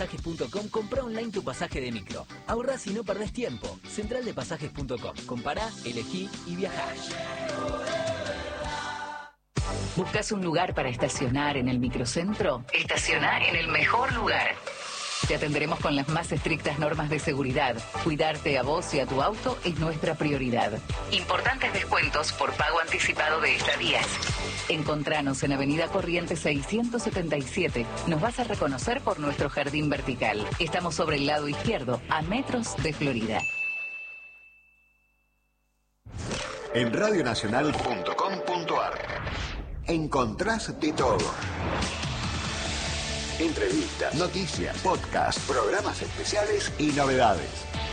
Pasajes.com, compra online tu pasaje de micro. Ahorrás y no perdés tiempo. Centraldepasajes.com. Compará, elegí y viajá. ¿Buscas un lugar para estacionar en el microcentro? Estacioná en el mejor lugar. Te atenderemos con las más estrictas normas de seguridad. Cuidarte a vos y a tu auto es nuestra prioridad. Importantes descuentos por pago anticipado de estadías. Encontranos en Avenida Corrientes 677. Nos vas a reconocer por nuestro jardín vertical. Estamos sobre el lado izquierdo, a metros de Florida. En radionacional.com.ar encontrás de todo. Entrevistas, noticias, podcasts, programas especiales y novedades.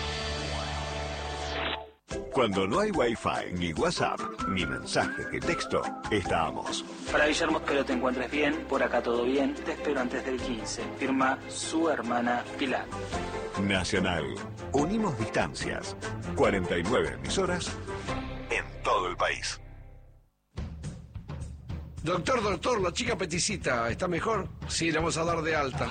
Cuando no hay Wi-Fi, ni WhatsApp, ni mensajes de texto, estamos. Para Guillermo, espero te encuentres bien. Por acá todo bien. Te espero antes del 15. Firma su hermana Pilar. Nacional. Unimos distancias. 49 emisoras en todo el país. Doctor, la chica peticita, ¿está mejor? Sí, le vamos a dar de alta.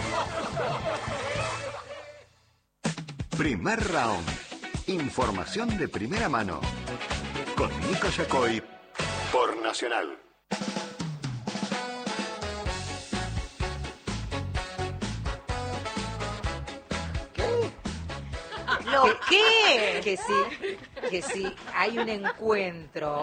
Primer round. Información de primera mano. Con Nico Yacoy por Nacional. ¿Lo qué? Que sí, hay un encuentro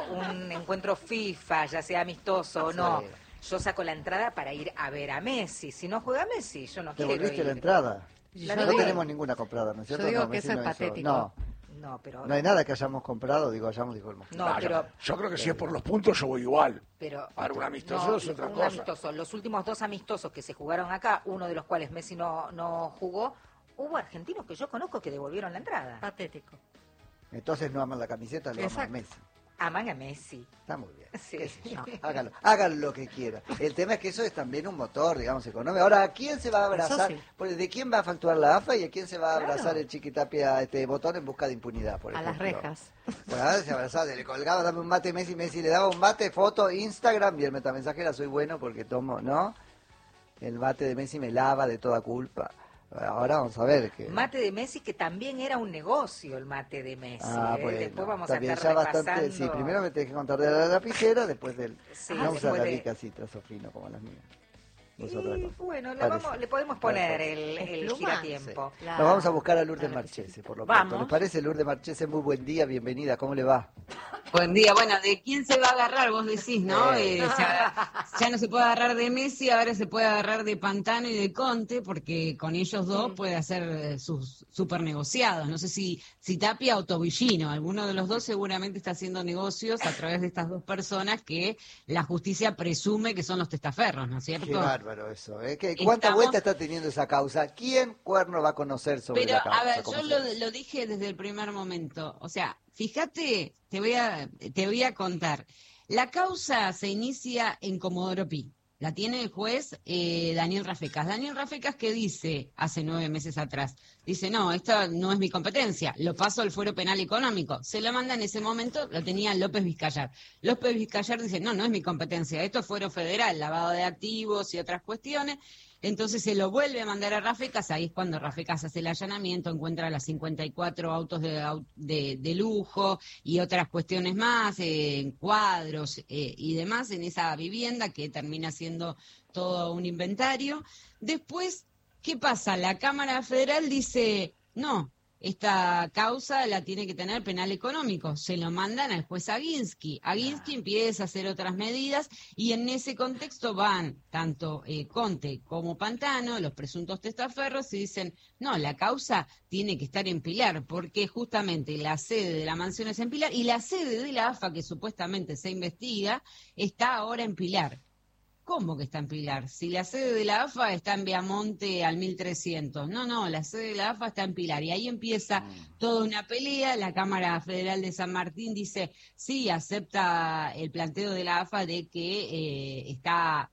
FIFA, ya sea amistoso o no. Yo saco la entrada para ir a ver a Messi. Si no juega Messi, yo no quiero ir. ¿Te volviste la entrada? No tenemos ninguna comprada, ¿no es cierto? Yo digo no, que eso es patético. No, pero... No hay nada que hayamos comprado, digo el Mosquito. No, pero... Yo creo que si es por los puntos yo voy igual. Pero... Ahora un amistoso es otra cosa. Amistoso. Los últimos 2 amistosos que se jugaron acá, uno de los cuales Messi no jugó, hubo argentinos que yo conozco que devolvieron la entrada. Patético. Entonces no aman la camiseta, lo aman a Messi. Aman a Messi. Está muy bien. Sí. Hágalo lo que quiera. El tema es que eso es también un motor, digamos, económico. Ahora, ¿a quién se va a abrazar? Sí. ¿De quién va a facturar la AFA y a quién se va a abrazar el Chiquitapia Botón en busca de impunidad, por ejemplo? A las rejas. Bueno, ahora se abrazaba, le colgaba, dame un mate Messi, le daba un mate, foto, Instagram, y el metamensajera, soy bueno porque tomo, ¿no? El mate de Messi me lava de toda culpa. Ahora vamos a ver que... Mate de Messi, que también era un negocio el mate de Messi. Bueno, después vamos también a estar repasando... bastante, sí, primero me tenés que contar de la lapicera, después del... Sí, no usar después la de... rica citra sofrino como las mías. Y bueno, le podemos poner el giratiempo. Sí. Nos vamos a buscar a Lourdes Marchese, por lo pronto. ¿Les parece, Lourdes Marchese? Muy buen día, bienvenida, ¿cómo le va? Buen día, bueno, ¿de quién se va a agarrar? Vos decís, ¿no? Ya no se puede agarrar de Messi, ahora se puede agarrar de Pantano y de Conte, porque con ellos dos puede hacer sus super negociados. No sé si Tapia o Tobillino, alguno de los dos seguramente está haciendo negocios a través de estas dos personas que la justicia presume que son los testaferros, ¿no es cierto? Qué bárbaro eso, ¿eh? ¿Cuánta vuelta está teniendo esa causa? ¿Quién cuerno va a conocer sobre la causa? A ver, yo lo dije desde el primer momento, o sea, fíjate, te voy a contar. La causa se inicia en Comodoro Pi. La tiene el juez Daniel Rafecas. Daniel Rafecas, ¿qué dice hace 9 meses atrás? Dice, no, esto no es mi competencia, lo paso al fuero penal económico. Se lo manda en ese momento, lo tenía López Vizcayar. López Vizcayar dice, no es mi competencia, esto es fuero federal, lavado de activos y otras cuestiones. Entonces se lo vuelve a mandar a Rafecas, ahí es cuando Rafecas hace el allanamiento, encuentra las 54 autos de lujo y otras cuestiones más, cuadros y demás en esa vivienda que termina siendo todo un inventario. Después, ¿qué pasa? La Cámara Federal dice, no, esta causa la tiene que tener penal económico. Se lo mandan al juez Aguinsky. Aguinsky empieza a hacer otras medidas y en ese contexto van tanto Conte como Pantano, los presuntos testaferros, y dicen, no, la causa tiene que estar en Pilar, porque justamente la sede de la mansión es en Pilar y la sede de la AFA, que supuestamente se investiga, está ahora en Pilar. ¿Cómo que está en Pilar? Si la sede de la AFA está en Viamonte al 1300. No, la sede de la AFA está en Pilar. Y ahí empieza toda una pelea. La Cámara Federal de San Martín dice, sí, acepta el planteo de la AFA de que está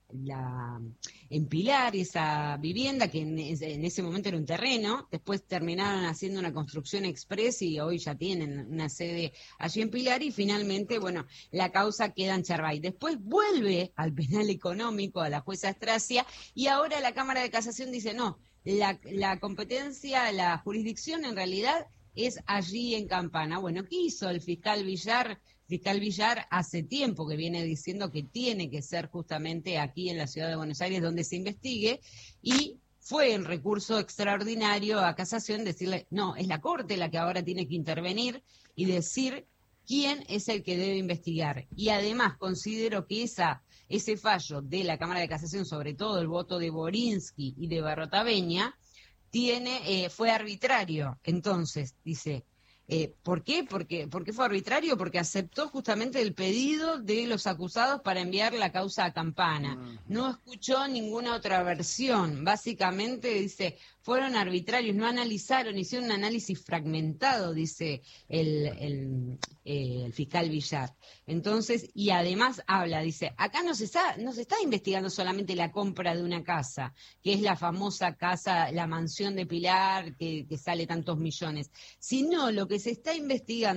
en Pilar esa vivienda, que en ese momento era un terreno. Después terminaron haciendo una construcción express y hoy ya tienen una sede allí en Pilar. Y finalmente, bueno, la causa queda en Charvay. Después vuelve al penal económico, a la jueza Estracia, y ahora la Cámara de Casación dice, no, la competencia, la jurisdicción en realidad es allí en Campana. Bueno, ¿qué hizo el fiscal Villar? Fiscal Villar hace tiempo que viene diciendo que tiene que ser justamente aquí en la ciudad de Buenos Aires donde se investigue, y fue en recurso extraordinario a casación decirle, no, es la Corte la que ahora tiene que intervenir y decir quién es el que debe investigar. Y además considero que ese fallo de la Cámara de Casación, sobre todo el voto de Borinsky y de Barrotaveña, fue arbitrario. Entonces, dice, ¿por qué? ¿Por qué fue arbitrario? Porque aceptó justamente el pedido de los acusados para enviar la causa a Campana. No escuchó ninguna otra versión. Básicamente, dice, fueron arbitrarios, no analizaron, hicieron un análisis fragmentado, dice el fiscal Villar. Entonces, y además habla, dice, acá no se está investigando solamente la compra de una casa, que es la famosa casa, la mansión de Pilar, que sale tantos millones, sino lo que se está investigando